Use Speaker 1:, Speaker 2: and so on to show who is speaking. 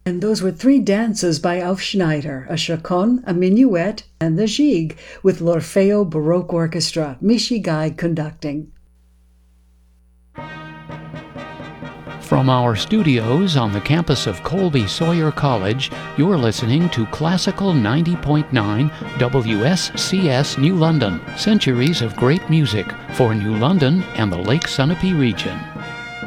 Speaker 1: And those were three dances by Aufschneider, a chaconne, a minuet, and the gigue, with l'Orfeo Baroque Orchestra, Michi Guy conducting.
Speaker 2: From our studios on the campus of Colby Sawyer College, you're listening to Classical 90.9 WSCS New London, centuries of great music for New London and the Lake Sunapee region.